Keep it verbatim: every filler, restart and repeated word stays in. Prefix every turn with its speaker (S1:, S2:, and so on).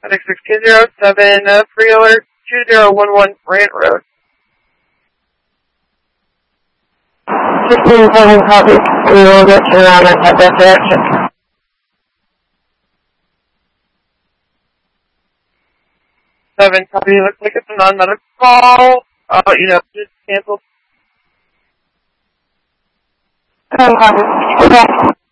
S1: six six two zero seven, uh, free alert two zero one one Grant Road.
S2: sixteen seven copy. We will get you around in that direction.
S1: seven copy. Looks like it's a non-medical call. Uh, you know, just cancel.
S2: seven copy. Okay.